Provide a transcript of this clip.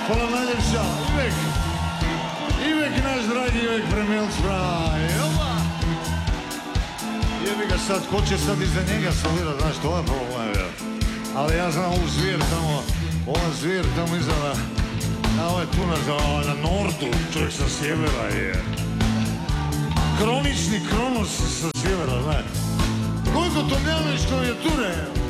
Hvala najljepša, Ivek naš dragi Ivek Premil Spraj. Jebi ga sad, ko će sad iza njega solirat, znaš, to je problem. Ali ja znam ovu zvijer tamo, ova zvijer tamo iza na ove tu na nordu, čovjek sa sjevera je. Kronični Kronos sa sjevera, znaš. Gojko Tomljanović klavijature.